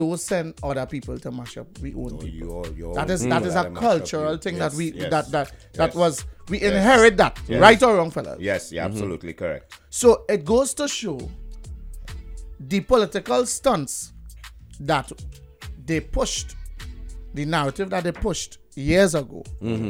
don't send other people to mash up we own people. That is a cultural thing that we we inherit that. Right or wrong, fellas? Yes, you're absolutely correct. So it goes to show the political stunts that they pushed, the narrative that they pushed years ago.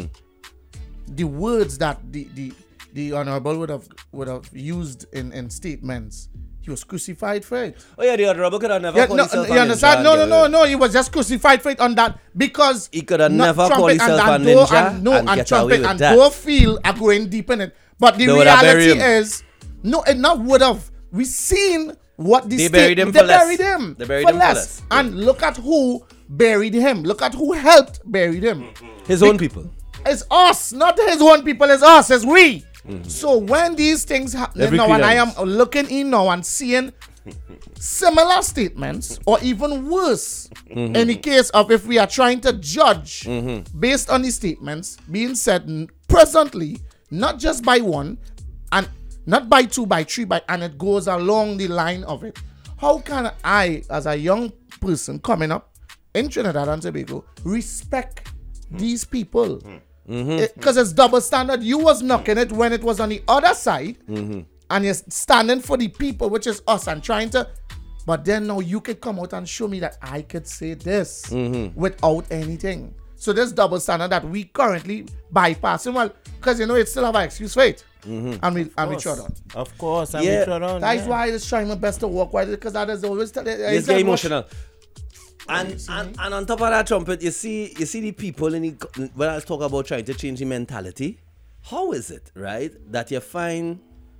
The words that the honorable would have used in statements. He was crucified for it. Oh yeah, the honorable could have never called himself you understand? No. He was just crucified for it on that because he could have never called himself a ninja and get away with that. Don't feel are going deep in it. But the reality is, no, it not would have. We seen what they buried him for less. They buried him for less. And look at who buried him. Look at who helped bury him. His own people. It's us, not his own people. It's us. It's we. So when these things happen now, and I am looking in now and seeing similar statements, or even worse, in the case of if we are trying to judge based on the statements being said presently, not just by one, and not by two, by three, and it goes along the line of it. How can I, as a young person coming up in Trinidad and Tobago, respect these people? Because it's double standard. You was knocking it when it was on the other side, and you're standing for the people, which is us, and trying to. But then now you could come out and show me that I could say this without anything. So this double standard that we currently bypassing, well, because it still have an excuse for it, and we shut on. Of course, and we shut on. That's why I was trying my best to work with it, because that is always it's very emotional. And on top of that, Trumpet, you see the people when I talk about trying to change the mentality, how is it, right, that you find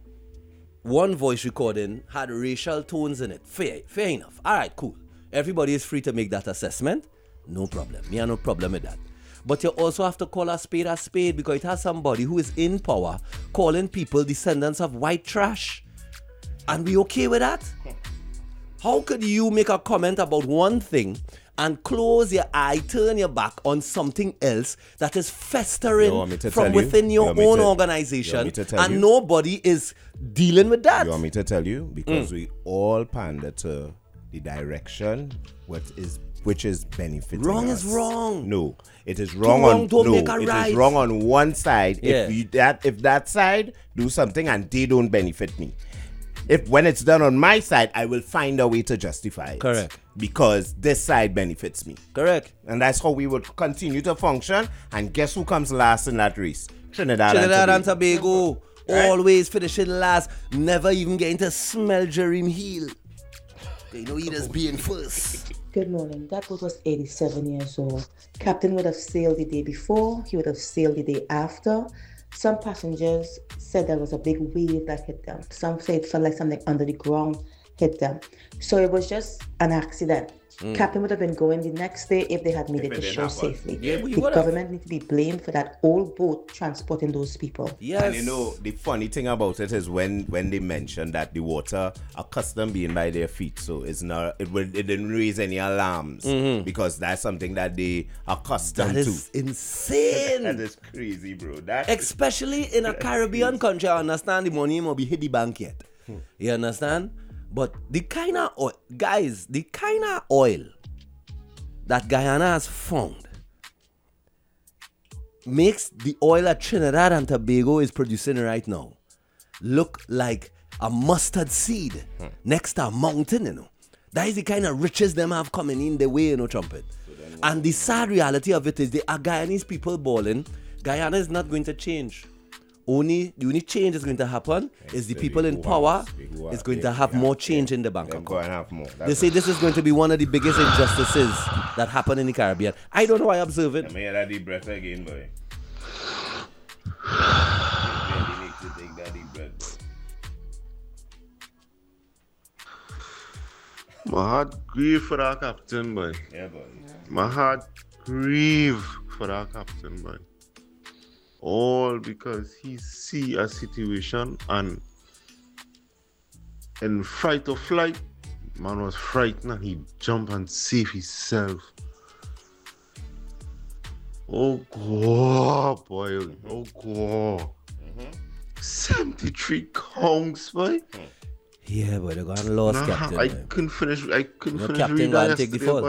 one voice recording had racial tones in it? Fair enough. All right, cool. Everybody is free to make that assessment. No problem. Me have no problem with that. But you also have to call a spade because it has somebody who is in power calling people descendants of white trash. And we okay with that? How could you make a comment about one thing and close your eye, turn your back on something else that is festering from within your own organization, and nobody is dealing with that? You want me to tell you? Because we all pander to the direction which is benefiting Wrong us. Is wrong. No, it is wrong on right. is wrong on one side. Yeah. If that side do something and they don't benefit me. If when it's done on my side, I will find a way to justify it. Correct. Because this side benefits me. Correct. And that's how we would continue to function. And guess who comes last in that race? Trinidad and Tobago. Right? Always finishing last. Never even getting to smell Jeremy Hill. They know he just being first. Good morning. That boat was 87 years old. Captain would have sailed the day before. He would have sailed the day after. Some passengers said there was a big wave that hit them. Some said it felt like something under the ground hit them. So it was just an accident. Captain would have been going the next day if they had made it to shore safely. Yeah, the government needs to be blamed for that old boat transporting those people. Yes. And the funny thing about it is when they mentioned that the water accustomed being by their feet, so it didn't raise any alarms because that's something that they accustomed to. That is insane. That is crazy, bro. Especially in a Caribbean country, I understand the money might be hit the bank yet. You understand? But the kind of oil that Guyana has found makes the oil that Trinidad and Tobago is producing right now look like a mustard seed next to a mountain, That is the kind of riches them have coming in the way, Trumpet. And the sad reality of it is the Guyanese people balling. Guyana is not going to change. The only change is going to happen is the people in power is going to have more change in the bank account. They say this is going to be one of the biggest injustices that happen in the Caribbean. I don't know why I observe it. Let me hear that deep breath again, boy. Take that deep breath, boy. My heart grieve for our captain, boy. Yeah, boy. My heart grieve for our captain, boy. All because he see a situation and in fright or flight, man was frightened and he jump and save himself. Oh God, boy. Oh God. 73 counts, boy. Yeah, boy, they got lost, Nah, Captain. I man. couldn't finish. I couldn't No, finish Captain reading go that and take the yesterday, fall. boy.